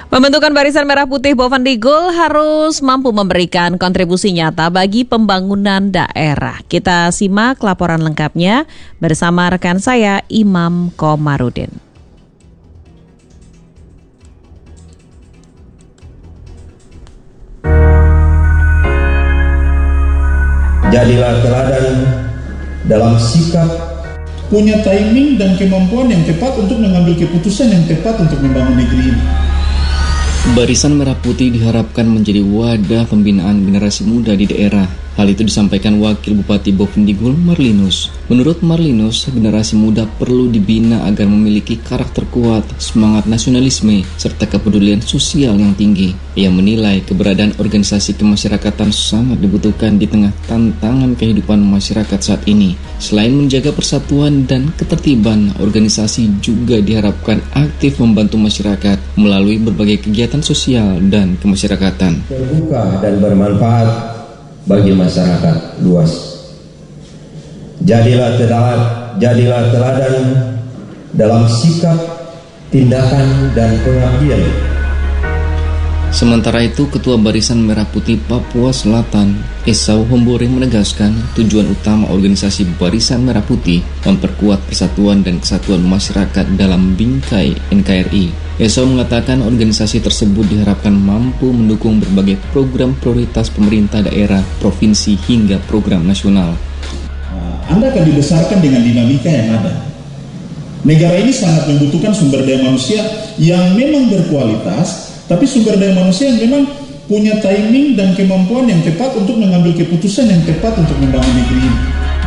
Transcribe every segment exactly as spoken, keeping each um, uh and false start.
Pembentukan Barisan Merah Putih Bovendigul harus mampu memberikan kontribusi nyata bagi pembangunan daerah. Kita simak laporan lengkapnya bersama rekan saya Imam Komarudin. Jadilah teladan dalam sikap, punya timing dan kemampuan yang tepat untuk mengambil keputusan yang tepat untuk membangun negeri ini. Barisan Merah Putih diharapkan menjadi wadah pembinaan generasi muda di daerah. Hal itu disampaikan Wakil Bupati Bovendigul Marlinus. Menurut Marlinus, generasi muda perlu dibina agar memiliki karakter kuat, semangat nasionalisme, serta kepedulian sosial yang tinggi. Ia menilai keberadaan organisasi kemasyarakatan sangat dibutuhkan di tengah tantangan kehidupan masyarakat saat ini. Selain menjaga persatuan dan ketertiban, organisasi juga diharapkan aktif membantu masyarakat melalui berbagai kegiatan sosial dan kemasyarakatan. Terbuka dan bermanfaat bagi masyarakat luas. Jadilah teladan, jadilah teladan dalam sikap, tindakan, dan pengabdian. Sementara itu, Ketua Barisan Merah Putih Papua Selatan, Esau Hombore menegaskan tujuan utama organisasi Barisan Merah Putih memperkuat persatuan dan kesatuan masyarakat dalam bingkai N K R I. Esau mengatakan organisasi tersebut diharapkan mampu mendukung berbagai program prioritas pemerintah daerah, provinsi, hingga program nasional. Anda akan dibesarkan dengan dinamika yang ada. Negara ini sangat membutuhkan sumber daya manusia yang memang berkualitas, tapi sumber daya manusia yang memang punya timing dan kemampuan yang tepat untuk mengambil keputusan yang tepat untuk membangun negeri ini.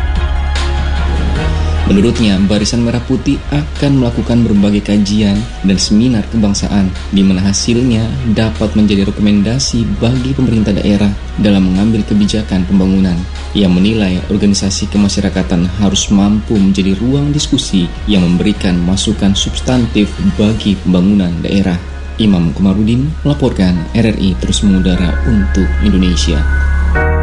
Menurutnya, Barisan Merah Putih akan melakukan berbagai kajian dan seminar kebangsaan, di mana hasilnya dapat menjadi rekomendasi bagi pemerintah daerah dalam mengambil kebijakan pembangunan. Ia menilai organisasi kemasyarakatan harus mampu menjadi ruang diskusi yang memberikan masukan substantif bagi pembangunan daerah. Imam Komarudin melaporkan R R I terus mengudara untuk Indonesia.